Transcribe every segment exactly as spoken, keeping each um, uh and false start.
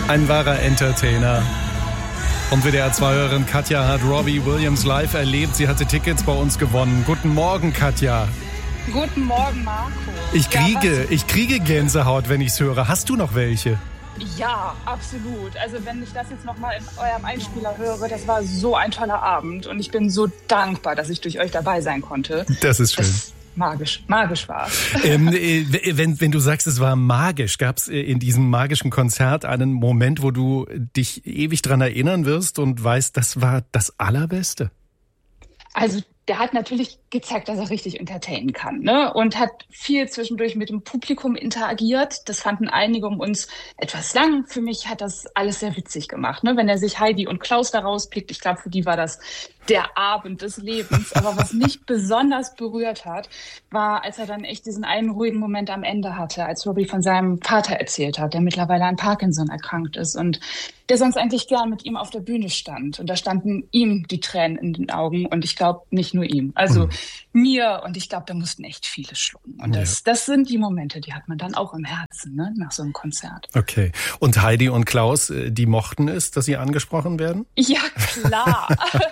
Ein wahrer Entertainer. Und W D R zwei-Hörerin Katja hat Robbie Williams live erlebt. Sie hatte Tickets bei uns gewonnen. Guten Morgen, Katja. Guten Morgen, Marco. Ich kriege, ja, ich kriege Gänsehaut, wenn ich es höre. Hast du noch welche? Ja, absolut. Also wenn ich das jetzt nochmal in eurem Einspieler höre, das war so ein toller Abend. Und ich bin so dankbar, dass ich durch euch dabei sein konnte. Das ist schön. Das Magisch, magisch war es. Ähm, wenn, wenn du sagst, es war magisch, gab es in diesem magischen Konzert einen Moment, wo du dich ewig dran erinnern wirst und weißt, das war das Allerbeste? Also der hat natürlich gezeigt, dass er richtig entertainen kann, ne? Und hat viel zwischendurch mit dem Publikum interagiert. Das fanden einige um uns etwas lang. Für mich hat das alles sehr witzig gemacht, ne? Wenn er sich Heidi und Klaus da rauspickt, ich glaube, für die war das der Abend des Lebens. Aber was mich besonders berührt hat, war, als er dann echt diesen einen ruhigen Moment am Ende hatte, als Robbie von seinem Vater erzählt hat, der mittlerweile an Parkinson erkrankt ist und der sonst eigentlich gern mit ihm auf der Bühne stand. Und da standen ihm die Tränen in den Augen und ich glaube, nicht nur ihm. Also mhm. mir und ich glaube, da mussten echt viele schlucken. Und das, ja. das sind die Momente, die hat man dann auch im Herzen, ne, nach so einem Konzert. Okay. Und Heidi und Klaus, die mochten es, dass sie angesprochen werden? Ja, klar.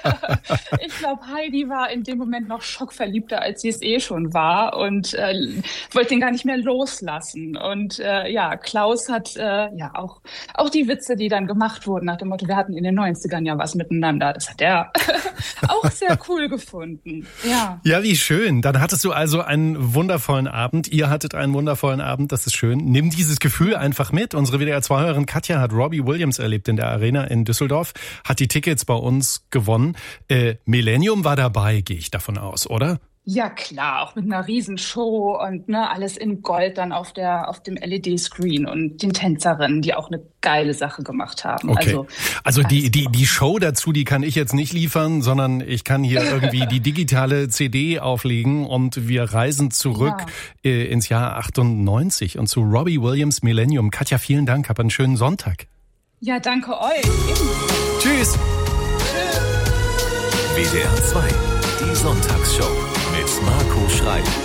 Ich glaube, Heidi war in dem Moment noch schockverliebter, als sie es eh schon war und äh, wollte ihn gar nicht mehr loslassen. Und äh, ja, Klaus hat äh, ja auch, auch die Witze, die dann gemacht wurden, nach dem Motto, wir hatten in den neunzigern ja was miteinander. Das hat er auch sehr cool gefunden. Ja. Ja, wie schön. Dann hattest du also einen wundervollen Abend. Ihr hattet einen wundervollen Abend, das ist schön. Nimm dieses Gefühl einfach mit. Unsere W D R zwei-Hörerin Katja hat Robbie Williams erlebt in der Arena in Düsseldorf, hat die Tickets bei uns gewonnen. Äh, Millennium war dabei, gehe ich davon aus, oder? Ja, klar, auch mit einer Riesenshow und ne, alles in Gold dann auf der auf dem L E D-Screen und den Tänzerinnen, die auch eine geile Sache gemacht haben. Okay. Also, also die die die Show dazu, die kann ich jetzt nicht liefern, sondern ich kann hier irgendwie die digitale C D auflegen und wir reisen zurück ja. äh, ins Jahr achtundneunzig und zu Robbie Williams Millennium. Katja, vielen Dank, hab einen schönen Sonntag. Ja, danke euch. Tschüss. W D R zwei, die Sonntagsshow mit Marco Schrei.